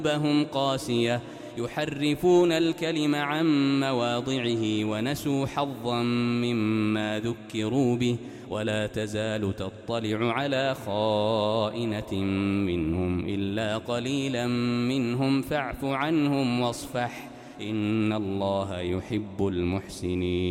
قلوبهم قاسية يحرفون الكلم عن مواضعه ونسوا حظا مما ذكروا به ولا تزال تطلع على خائنة منهم إلا قليلا منهم فاعف عنهم واصفح إن الله يحب المحسنين.